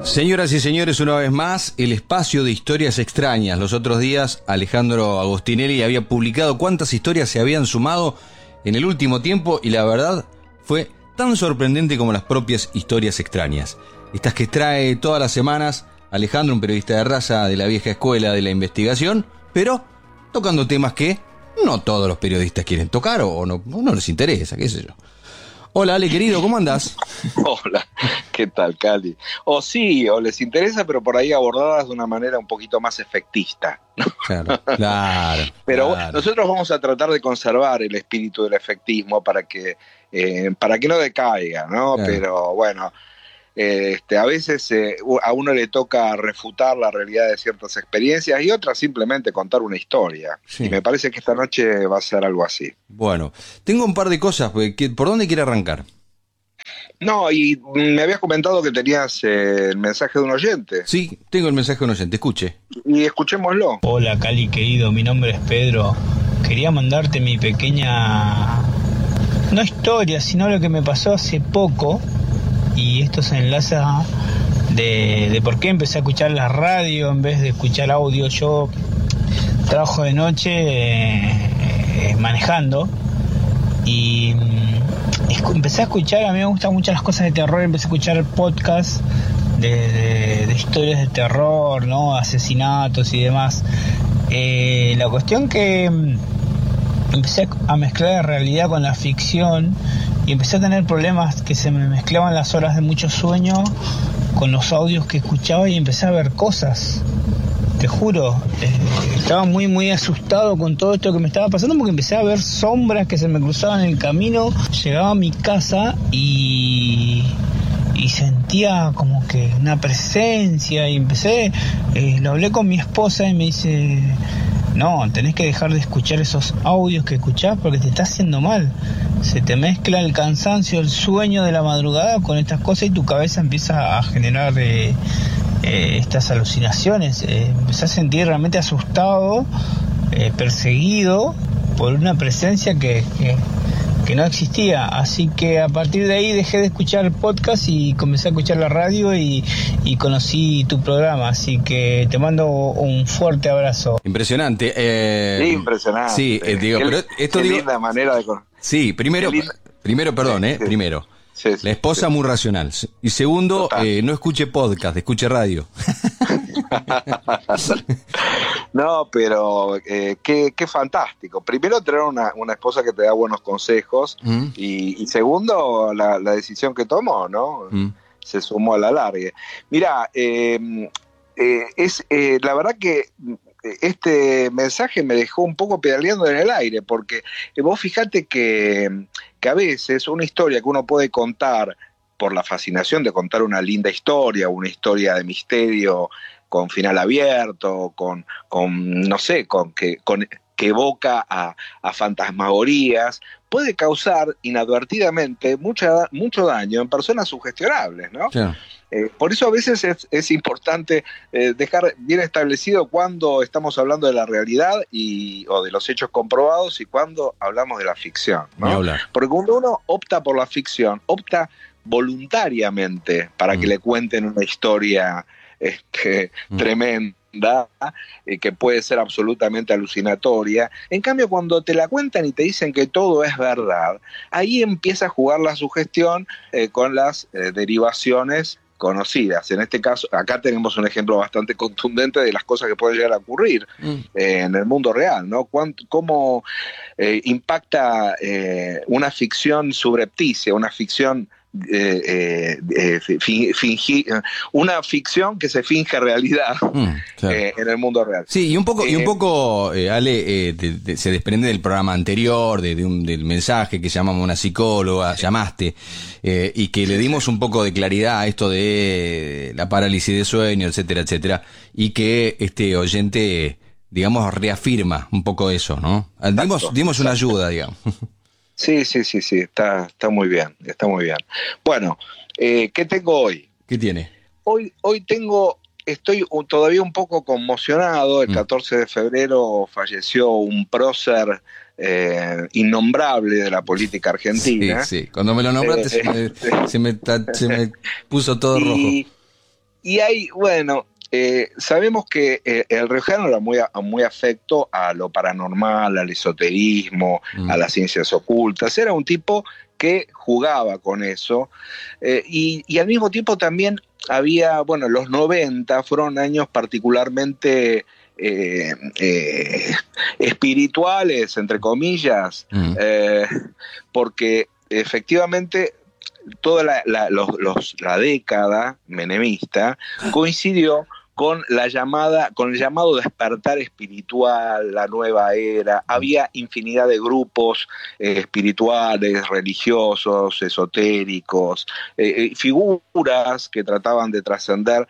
Señoras y señores, una vez más, el espacio de historias extrañas. Los otros días, Alejandro Agostinelli había publicado cuántas historias se habían sumado en el último tiempo y la verdad fue tan sorprendente como las propias historias extrañas. Estas que trae todas las semanas Alejandro, un periodista de raza de la vieja escuela de la investigación, pero tocando temas que no todos los periodistas quieren tocar o no les interesa, qué sé yo. Hola Ale, querido, ¿cómo andás? Hola, ¿qué tal, Cali? O les interesa, pero por ahí abordadas de una manera un poquito más efectista, ¿no? Claro. Pero claro, nosotros vamos a tratar de conservar el espíritu del efectismo para que no decaiga, ¿no? Claro. Pero bueno, a veces a uno le toca refutar la realidad de ciertas experiencias y otras simplemente contar una historia. Sí. Y me parece que esta noche va a ser algo así. Bueno, tengo un par de cosas. ¿Por dónde quiere arrancar? No, y me habías comentado que tenías el mensaje de un oyente. Sí, tengo el mensaje de un oyente, escuche. Y escuchémoslo. Hola Cali querido, mi nombre es Pedro. Quería mandarte mi pequeña, no historia, sino lo que me pasó hace poco. Y esto se enlaza de por qué empecé a escuchar la radio en vez de escuchar audio. Yo trabajo de noche manejando y empecé a escuchar, a mí me gustan mucho las cosas de terror, empecé a escuchar podcasts de historias de terror, ¿no? Asesinatos y demás. La cuestión que empecé a mezclar la realidad con la ficción y empecé a tener problemas que se me mezclaban las horas de mucho sueño con los audios que escuchaba y empecé a ver cosas. Te juro, estaba muy asustado con todo esto que me estaba pasando porque empecé a ver sombras que se me cruzaban en el camino. Llegaba a mi casa y sentía como que una presencia y empecé, lo hablé con mi esposa y me dice: no, tenés que dejar de escuchar esos audios que escuchás porque te está haciendo mal. Se te mezcla el cansancio, el sueño de la madrugada con estas cosas y tu cabeza empieza a generar estas alucinaciones. Empecé a sentir realmente asustado, perseguido por una presencia que no existía. Así que a partir de ahí dejé de escuchar podcast y comencé a escuchar la radio y conocí tu programa. Así que te mando un fuerte abrazo. Impresionante. Sí, impresionante. Sí, digo, pero esto qué linda manera de... Sí, primero, perdón, sí. Primero. Sí, la esposa muy racional. Y segundo, no escuche podcast, escuche radio. No, pero qué fantástico. Primero, tener una esposa que te da buenos consejos y segundo, la decisión que tomó, ¿no? Se sumó a la larga. Mira, la verdad que este mensaje me dejó un poco pedaleando en el aire, porque vos fijate que a veces una historia que uno puede contar por la fascinación de contar una linda historia, una historia de misterio con final abierto, que evoca a fantasmagorías, puede causar inadvertidamente mucho daño en personas sugestionables, ¿no? Sí. Por eso a veces es importante dejar bien establecido cuándo estamos hablando de la realidad o de los hechos comprobados y cuándo hablamos de la ficción, ¿no? Porque cuando uno opta por la ficción, opta voluntariamente para que le cuenten una historia tremenda, que puede ser absolutamente alucinatoria. En cambio, cuando te la cuentan y te dicen que todo es verdad, ahí empieza a jugar la sugestión con las derivaciones conocidas. En este caso, acá tenemos un ejemplo bastante contundente de las cosas que pueden llegar a ocurrir en el mundo real, ¿no? Cómo impacta una ficción subrepticia, una ficción una ficción que se finge realidad en el mundo real. Sí, y un poco Ale, se desprende del programa anterior, del mensaje que llamamos una psicóloga, llamaste, y que le dimos un poco de claridad a esto de la parálisis de sueño, etcétera, etcétera, y que este oyente, digamos, reafirma un poco eso, ¿no? Dimos una ayuda, digamos. Sí, está muy bien, está muy bien. Bueno, ¿qué tengo hoy? ¿Qué tiene? Hoy estoy todavía un poco conmocionado. El 14 de febrero falleció un prócer innombrable de la política argentina. Sí, cuando me lo nombraste se me puso todo rojo. Y ahí, bueno, sabemos que el riojano era muy afecto a lo paranormal, al esoterismo, a las ciencias ocultas. Era un tipo que jugaba con eso, y al mismo tiempo también había, bueno, los 90 fueron años particularmente espirituales, entre comillas, porque efectivamente toda la década menemista coincidió con el llamado despertar espiritual, la nueva era. Había infinidad de grupos espirituales, religiosos, esotéricos, figuras que trataban de trascender,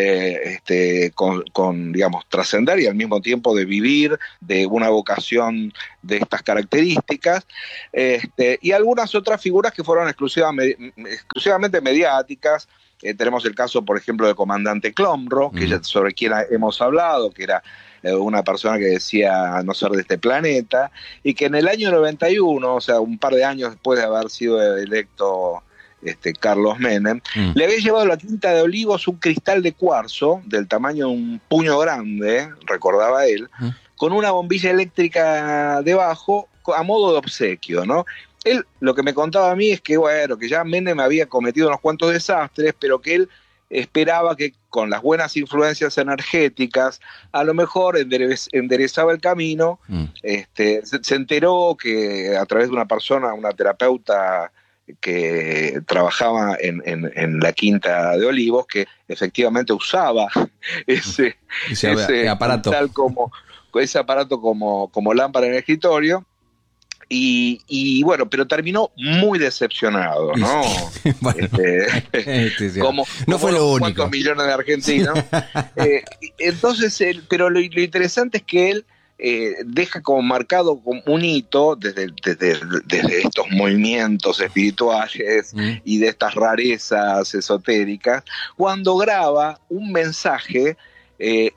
digamos, trascender y al mismo tiempo de vivir de una vocación de estas características, y algunas otras figuras que fueron exclusivamente mediáticas. Tenemos el caso, por ejemplo, del comandante Clomro, sobre quien hemos hablado, que era una persona que decía no ser de este planeta, y que en el año 91, o sea, un par de años después de haber sido electo Carlos Menem, le había llevado a la Quinta de Olivos un cristal de cuarzo del tamaño de un puño grande, recordaba él, con una bombilla eléctrica debajo a modo de obsequio, ¿no? Él lo que me contaba a mí es que, bueno, que ya Menem había cometido unos cuantos desastres, pero que él esperaba que con las buenas influencias energéticas a lo mejor enderezaba el camino. Se enteró que a través de una persona, una terapeuta que trabajaba en la Quinta de Olivos, que efectivamente usaba ese aparato, ese aparato como lámpara en el escritorio. Y bueno, pero terminó muy decepcionado, ¿no? Bueno, como no fue lo único. ¿Cuántos millones de argentinos? Entonces, pero lo interesante es que él deja como marcado como un hito desde estos movimientos espirituales y de estas rarezas esotéricas, cuando graba un mensaje que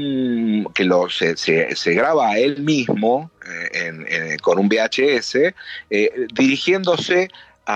se graba a él mismo con un VHS, dirigiéndose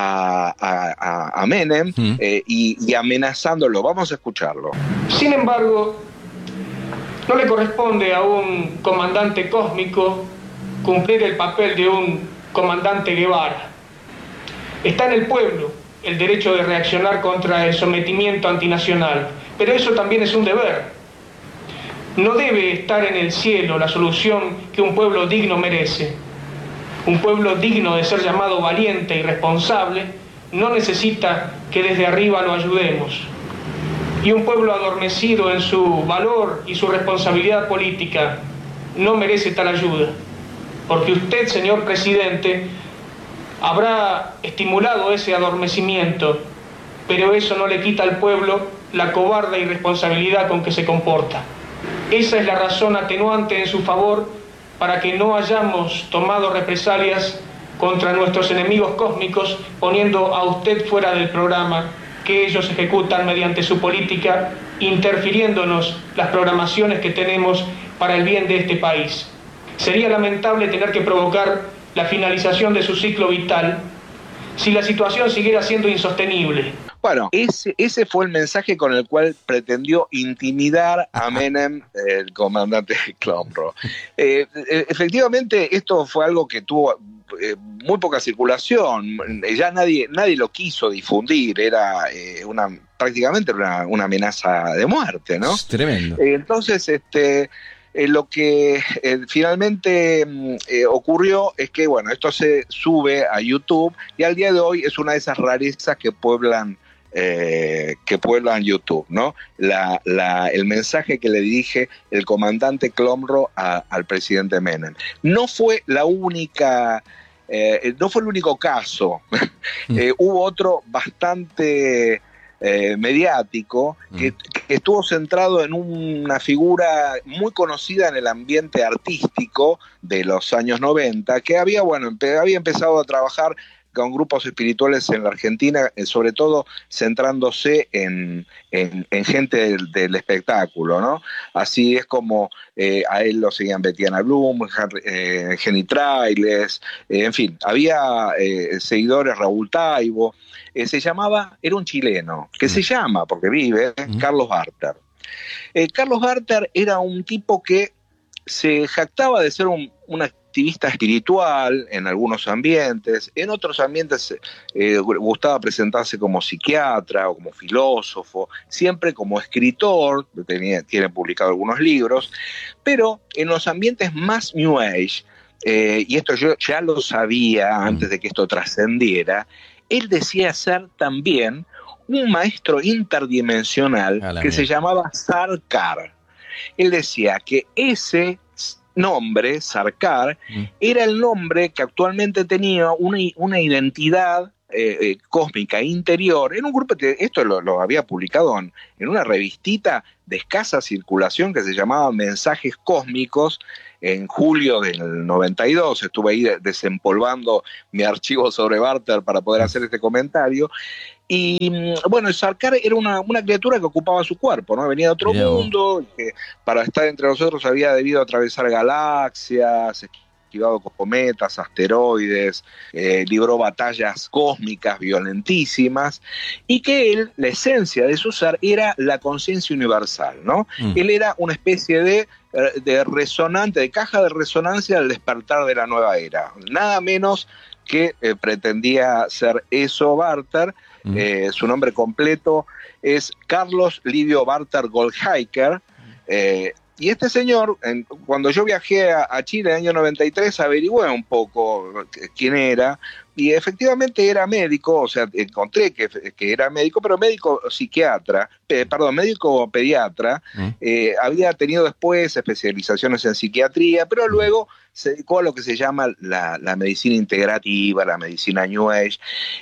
a Menem y amenazándolo. Vamos a escucharlo. Sin embargo, no le corresponde a un comandante cósmico cumplir el papel de un comandante Guevara. Está en el pueblo el derecho de reaccionar contra el sometimiento antinacional, pero eso también es un deber. No debe estar en el cielo la solución que un pueblo digno merece. Un pueblo digno de ser llamado valiente y responsable no necesita que desde arriba lo ayudemos. Y un pueblo adormecido en su valor y su responsabilidad política no merece tal ayuda. Porque usted, señor presidente, habrá estimulado ese adormecimiento, pero eso no le quita al pueblo la cobarde irresponsabilidad con que se comporta. Esa es la razón atenuante en su favor para que no hayamos tomado represalias contra nuestros enemigos cósmicos, poniendo a usted fuera del programa que ellos ejecutan mediante su política, interfiriéndonos las programaciones que tenemos para el bien de este país. Sería lamentable tener que provocar la finalización de su ciclo vital si la situación siguiera siendo insostenible. Bueno, ese fue el mensaje con el cual pretendió intimidar a Menem, el comandante Clomro. Efectivamente, esto fue algo que tuvo muy poca circulación. Ya nadie lo quiso difundir. Era prácticamente una amenaza de muerte, ¿no? Es tremendo. Entonces, lo que finalmente ocurrió es que, bueno, esto se sube a YouTube y al día de hoy es una de esas rarezas que pueblan YouTube, ¿no? El mensaje que le dirige el comandante Clomro al presidente Menem. No fue el único caso. Hubo otro bastante mediático que estuvo centrado en una figura muy conocida en el ambiente artístico de los años 90, que había empezado a trabajar con grupos espirituales en la Argentina, sobre todo centrándose en gente del espectáculo, ¿no? Así es como a él lo seguían Betiana Blum, Jenny Trailes, en fin, había seguidores, Raúl Taibo, era un chileno, que se llama, porque vive, Carlos Barter. Carlos Barter era un tipo que se jactaba de ser un activista espiritual en algunos ambientes, en otros ambientes gustaba presentarse como psiquiatra o como filósofo, siempre como escritor, tiene publicado algunos libros, pero en los ambientes más New Age, y esto yo ya lo sabía antes de que esto trascendiera, él decía ser también un maestro interdimensional que se llamaba Sarkar. Él decía que ese nombre, Sarkar, era el nombre que actualmente tenía una identidad cósmica interior, en un grupo que esto lo había publicado en una revistita de escasa circulación que se llamaba Mensajes Cósmicos. En julio del 92 estuve ahí desempolvando mi archivo sobre Barter para poder hacer este comentario. Y bueno, el Sarkar era una criatura que ocupaba su cuerpo, ¿no? Venía de otro mundo, que para estar entre nosotros había debido atravesar galaxias, esquivado cometas, asteroides, libró batallas cósmicas violentísimas, y que la esencia de su ser era la conciencia universal, ¿no? Él era una especie de resonante, de caja de resonancia al despertar de la nueva era. Nada menos que pretendía ser eso Barter. Su nombre completo es Carlos Livio Barter Goldhacker, y este señor, cuando yo viajé a Chile en el año 93, averigüé un poco quién era, y efectivamente era médico, o sea, encontré que era médico, pero médico médico pediatra. Había tenido después especializaciones en psiquiatría, pero luego se dedicó a lo que se llama la medicina integrativa, la medicina New Age.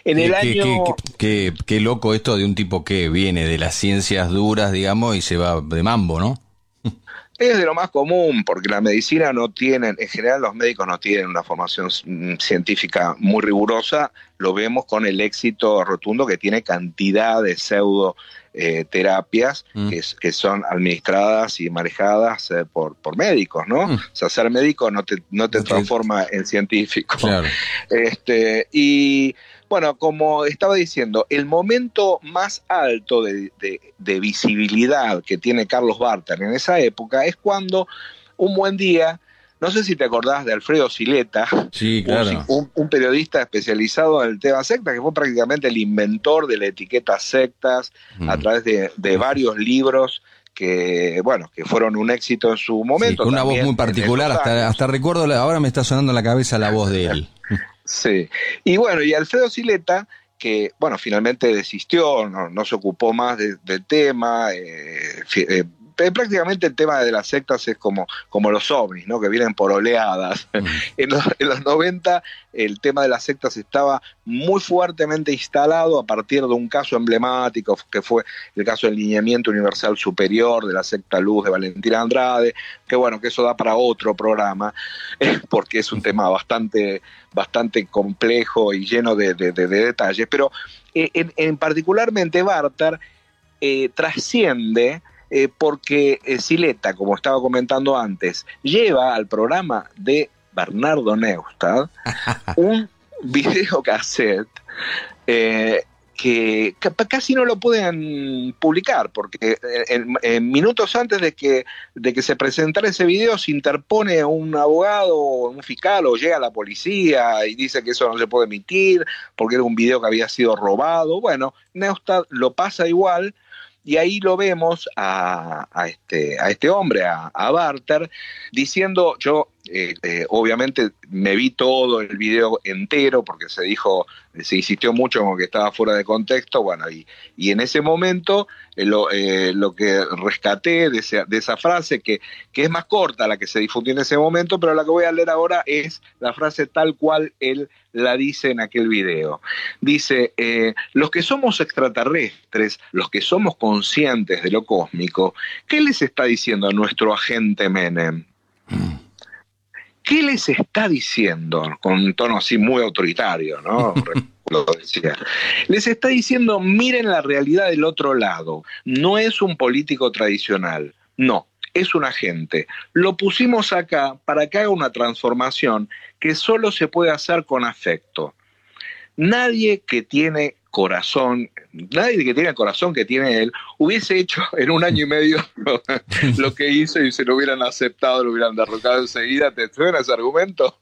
Qué loco esto de un tipo que viene de las ciencias duras, digamos, y se va de mambo, ¿no? Es de lo más común, porque la medicina en general los médicos no tienen una formación científica muy rigurosa. Lo vemos con el éxito rotundo que tiene cantidad de pseudo terapias que son administradas y manejadas por médicos, ¿no? O sea, ser médico no te transforma en científico. Claro. Y bueno, como estaba diciendo, el momento más alto de visibilidad que tiene Carlos Barter en esa época es cuando un buen día, no sé si te acordás de Alfredo Sileta, sí, claro, un periodista especializado en el tema sectas, que fue prácticamente el inventor de la etiqueta sectas a través de varios libros que fueron un éxito en su momento. Sí, una voz muy particular, hasta recuerdo, ahora me está sonando en la cabeza la voz de él. Sí, y bueno, y Alfredo Sileta, que finalmente desistió, no se ocupó más del tema, prácticamente el tema de las sectas es como los ovnis, ¿no? Que vienen por oleadas. En los 90 el tema de las sectas estaba muy fuertemente instalado a partir de un caso emblemático que fue el caso del lineamiento universal superior de la secta Luz de Valentina Andrade, que eso da para otro programa, porque es un tema bastante complejo y lleno de detalles, pero en particularmente Barter trasciende porque Sileta, como estaba comentando antes, lleva al programa de Bernardo Neustadt un videocassette que casi no lo pueden publicar, porque en minutos antes de que se presentara ese video se interpone un abogado, un fiscal, o llega la policía y dice que eso no se puede emitir porque era un video que había sido robado. Bueno, Neustadt lo pasa igual. Y ahí lo vemos a este hombre, a Barter, diciendo, yo obviamente me vi todo el video entero porque se insistió mucho como que estaba fuera de contexto, y en ese momento lo que rescaté de esa frase, que es más corta la que se difundió en ese momento, pero la que voy a leer ahora es la frase tal cual él la dice en aquel video. Dice, los que somos extraterrestres, los que somos conscientes de lo cósmico, ¿qué les está diciendo a nuestro agente Menem? ¿qué les está diciendo? Con un tono así muy autoritario, ¿no? Lo decía. Les está diciendo, miren la realidad del otro lado. No es un político tradicional, no, es un agente. Lo pusimos acá para que haga una transformación que solo se puede hacer con afecto. Nadie que tiene corazón, nadie que tiene el corazón que tiene él, hubiese hecho en 1 año y medio lo que hizo y se lo hubieran aceptado, lo hubieran derrocado enseguida. ¿Te suena ese argumento?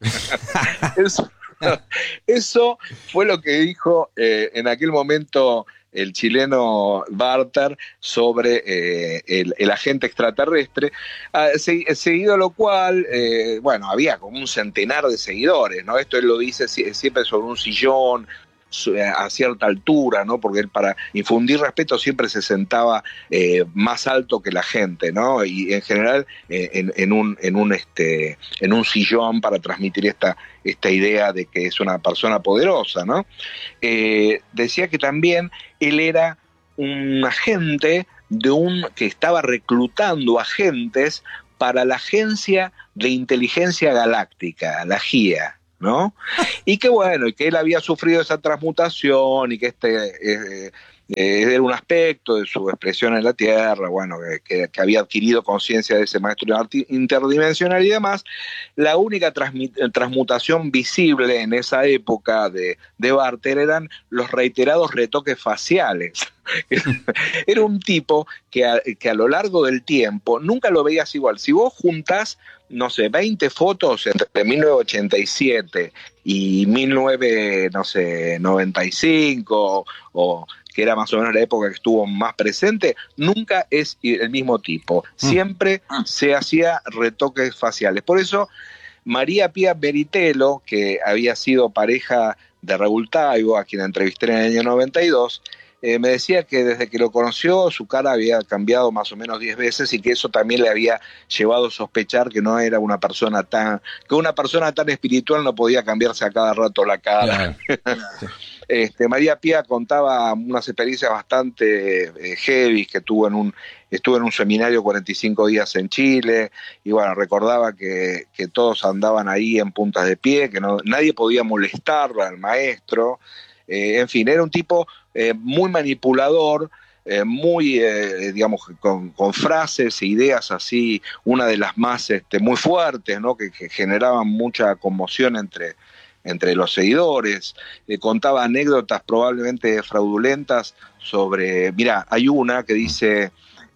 Eso fue lo que dijo en aquel momento el chileno Barter sobre el agente extraterrestre, seguido lo cual, bueno, había como un centenar de seguidores, ¿no? Esto él lo dice siempre sobre un sillón, a cierta altura, ¿no? Porque él, para infundir respeto, siempre se sentaba más alto que la gente, ¿no? Y en general en un sillón para transmitir esta idea de que es una persona poderosa, ¿no? Decía que también él era un agente que estaba reclutando agentes para la Agencia de Inteligencia Galáctica, la GIA, ¿no? Y que bueno, y que él había sufrido esa transmutación y que era un aspecto de su expresión en la Tierra, bueno, que había adquirido conciencia de ese maestro interdimensional y demás. La única transmutación visible en esa época de Barter eran los reiterados retoques faciales. Era un tipo que a lo largo del tiempo nunca lo veías igual. Si vos juntás, no sé, 20 fotos entre 1987 y 1995, o que era más o menos la época que estuvo más presente, nunca es el mismo tipo. Siempre se hacía retoques faciales. Por eso, María Pía Meritelo, que había sido pareja de Raúl Taibo, a quien entrevisté en el año 92, me decía que desde que lo conoció su cara había cambiado más o menos 10 veces y que eso también le había llevado a sospechar que no era una persona tan espiritual no podía cambiarse a cada rato la cara. Claro. María Pía contaba unas experiencias bastante heavy que estuvo en un seminario 45 días en Chile y bueno, recordaba que todos andaban ahí en puntas de pie, que nadie podía molestarlo al maestro. En fin, era un tipo muy manipulador, muy, digamos, con frases e ideas así, una de las más muy fuertes, ¿no? que generaban mucha conmoción entre los seguidores. Contaba anécdotas probablemente fraudulentas sobre, mira, hay una que dice...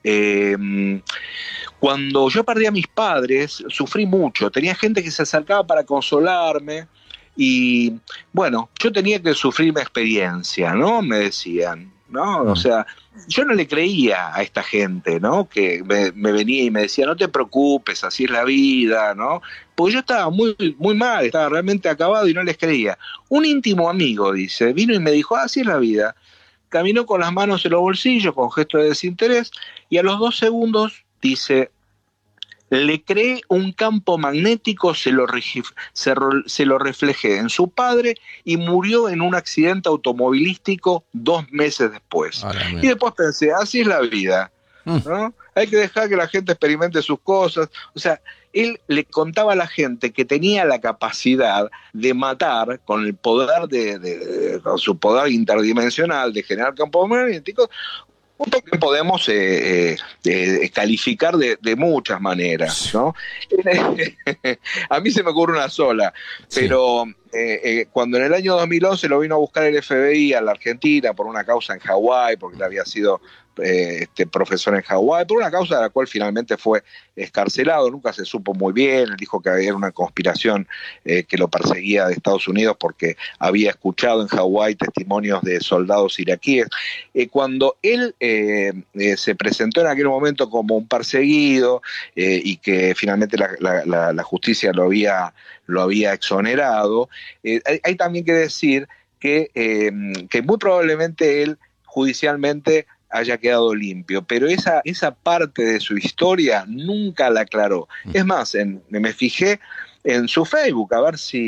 cuando yo perdí a mis padres, sufrí mucho, tenía gente que se acercaba para consolarme, y bueno, yo tenía que sufrir mi experiencia, ¿no? Me decían, ¿no? O sea, yo no le creía a esta gente, ¿no? Que me venía y me decía, no te preocupes, así es la vida, ¿no? Porque yo estaba muy, muy mal, estaba realmente acabado y no les creía. Un íntimo amigo, dice, vino y me dijo, así es la vida. Caminó con las manos en los bolsillos, con gesto de desinterés, y a los 2 segundos, dice... le creé un campo magnético, se lo reflejé en su padre y murió en un accidente automovilístico 2 meses después. Y después pensé, así es la vida, ¿no? Hay que dejar que la gente experimente sus cosas. O sea, él le contaba a la gente que tenía la capacidad de matar con el poder con su poder interdimensional de generar campos magnéticos, que podemos calificar de muchas maneras, ¿no? A mí se me ocurre una sola, pero cuando en el año 2011 lo vino a buscar el FBI a la Argentina por una causa en Hawái, porque él había sido profesor en Hawái, por una causa de la cual finalmente fue escarcelado, nunca se supo muy bien. Él dijo que había una conspiración que lo perseguía de Estados Unidos porque había escuchado en Hawái testimonios de soldados iraquíes. Cuando él se presentó en aquel momento como un perseguido y que finalmente la justicia lo había exonerado, hay también que decir que muy probablemente él judicialmente haya quedado limpio, pero esa parte de su historia nunca la aclaró. Es más, me fijé en su Facebook a ver si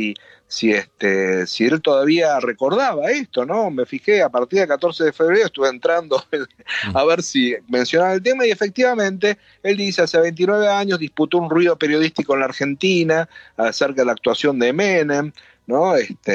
si él todavía recordaba esto, ¿no? Me fijé, a partir del 14 de febrero estuve entrando a ver si mencionaba el tema, y efectivamente, él dice, hace 29 años disputó un ruido periodístico en la Argentina acerca de la actuación de Menem, ¿no?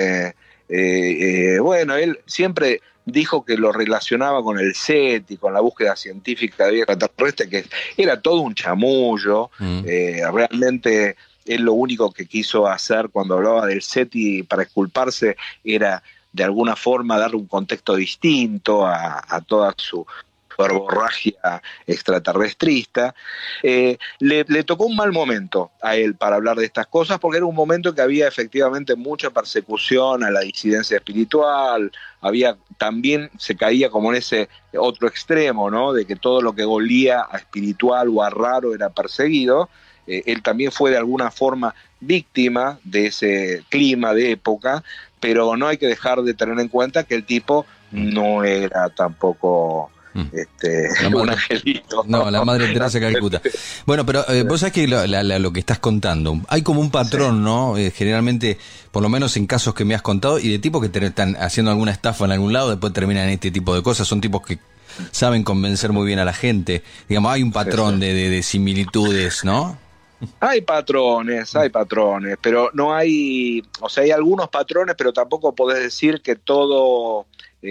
Bueno, él siempre dijo que lo relacionaba con el SETI, con la búsqueda científica de vida extraterrestre, que era todo un chamullo. Realmente él lo único que quiso hacer cuando hablaba del SETI para exculparse era de alguna forma darle un contexto distinto a toda su verborragia extraterrestrista. Le tocó un mal momento a él para hablar de estas cosas, porque era un momento en que había efectivamente mucha persecución a la disidencia espiritual, también se caía como en ese otro extremo, ¿no? De que todo lo que olía a espiritual o a raro era perseguido. Él también fue de alguna forma víctima de ese clima de época, pero no hay que dejar de tener en cuenta que el tipo no era tampoco un angelito. No, la madre Teresa de Calcuta. Bueno, pero vos sabés que lo que estás contando, hay como un patrón, sí, ¿no? Generalmente, por lo menos en casos que me has contado, y de tipos que están haciendo alguna estafa en algún lado, después terminan en este tipo de cosas, son tipos que saben convencer muy bien a la gente. Digamos, hay un patrón de similitudes, ¿no? Hay patrones, pero no hay, o sea, hay algunos patrones, pero tampoco podés decir que todo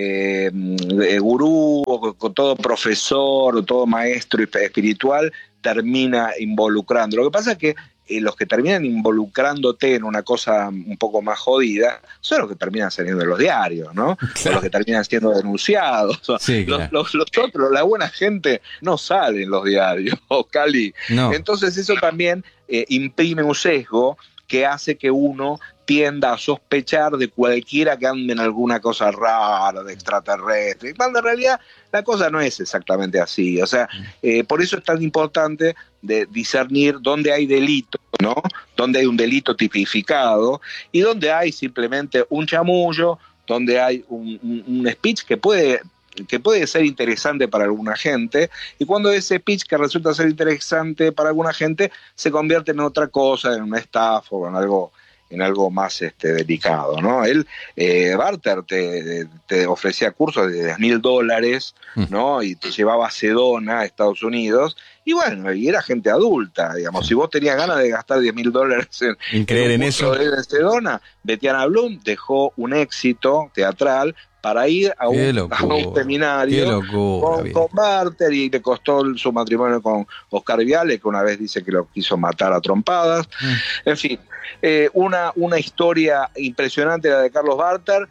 gurú, o todo profesor, o todo maestro espiritual termina involucrando. Lo que pasa es que los que terminan involucrándote en una cosa un poco más jodida son los que terminan saliendo en los diarios, ¿no? Claro. O los que terminan siendo denunciados. Sí, claro. los otros, la buena gente, no sale en los diarios, Cali. No. Entonces eso también imprime un sesgo que hace que uno tienda a sospechar de cualquiera que ande en alguna cosa rara, de extraterrestre, cuando en realidad la cosa no es exactamente así. O sea, por eso es tan importante de discernir dónde hay delito, ¿no? Dónde hay un delito tipificado y dónde hay simplemente un chamullo, donde hay un speech que puede ser interesante para alguna gente, y cuando ese pitch que resulta ser interesante para alguna gente se convierte en otra cosa, en una estafa o en algo más delicado, ¿no? Él, Barter, te ofrecía cursos de $10,000, ¿no? Y te llevaba a Sedona, a Estados Unidos, y bueno, y era gente adulta, digamos. Si vos tenías ganas de gastar $10,000 en creer en eso de Sedona, Betiana Blum dejó un éxito teatral para ir a un seminario con Barter, y le costó su matrimonio con Oscar Viale, que una vez dice que lo quiso matar a trompadas. En fin, una historia impresionante la de Carlos Barter.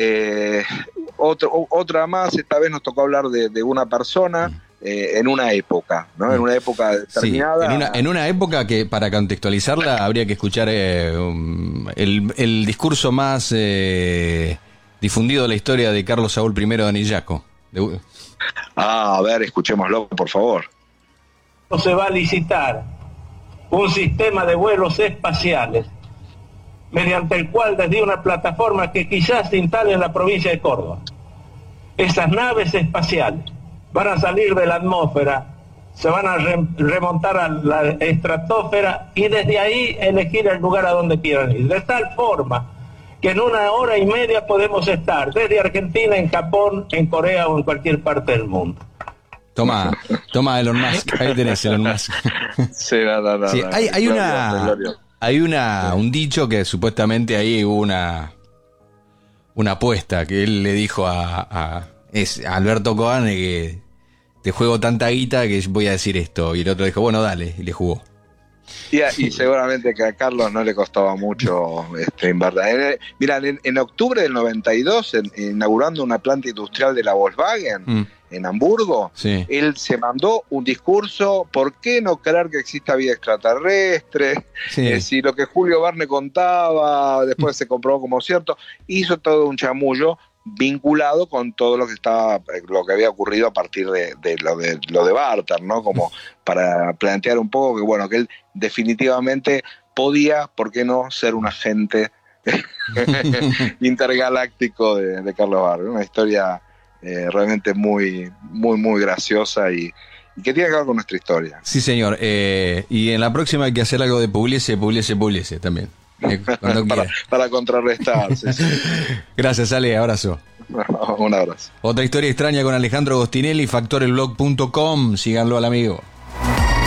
Otra más, esta vez nos tocó hablar de una persona en una época, ¿no? En una época determinada. Sí, en una época que, para contextualizarla, habría que escuchar el discurso más difundido de la historia de Carlos Saúl I de Anillaco. A ver, escuchémoslo, por favor. Se va a licitar un sistema de vuelos espaciales mediante el cual, desde una plataforma que quizás se instale en la provincia de Córdoba, esas naves espaciales van a salir de la atmósfera, se van a remontar a la estratosfera y desde ahí elegir el lugar a donde quieran ir, de tal forma que en 1 hora y media podemos estar desde Argentina, en Japón, en Corea o en cualquier parte del mundo. Toma Elon Musk, ahí tenés Elon Musk. Sí, no. Sí, hay un dicho que supuestamente ahí hubo una apuesta que él le dijo a Alberto Cohen, que te juego tanta guita que voy a decir esto, y el otro dijo, bueno, dale, y le jugó. Y seguramente que a Carlos no le costaba mucho en verdad. Mirá, en octubre del 92, inaugurando una planta industrial de la Volkswagen en Hamburgo, sí, él se mandó un discurso: ¿por qué no creer que exista vida extraterrestre? Sí. Si lo que Julio Verne contaba después se comprobó como cierto. Hizo todo un chamullo vinculado con todo lo que había ocurrido a partir de lo de Barter, ¿no? Como para plantear un poco que, bueno, que él definitivamente podía, ¿por qué no?, ser un agente intergaláctico de Carlos Barber. Una historia realmente muy, muy, muy graciosa y que tiene que ver con nuestra historia. Sí, señor. Y en la próxima hay que hacer algo de Pugliese también. Para contrarrestar. Sí. Gracias, Ale, abrazo. Un abrazo. Otra historia extraña con Alejandro Agostinelli, factorelblog.com, síganlo al amigo.